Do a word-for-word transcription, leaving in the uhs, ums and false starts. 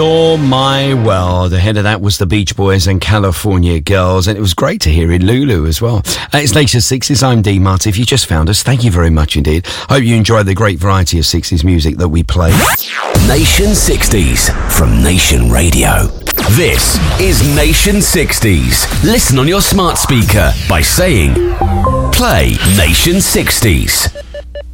Oh my world. Ahead of that was the Beach Boys and California Girls, and it was great to hear in Lulu as well. Uh, it's Nation sixties. I'm Dean Martin. If you just found us, thank you very much indeed. Hope you enjoy the great variety of sixties music that we play. Nation sixties from Nation Radio. This is Nation sixties. Listen on your smart speaker by saying, play Nation sixties.